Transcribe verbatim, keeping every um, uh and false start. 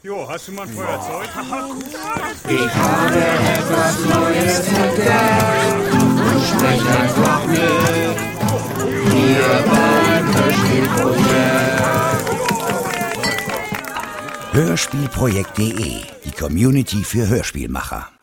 Jo, hast du mal ein Feuerzeug? Ich habe etwas Neues entdeckt und spreche einfach mit. Hier beim Hörspielprojekt. Hörspielprojekt punkt de, die Community für Hörspielmacher.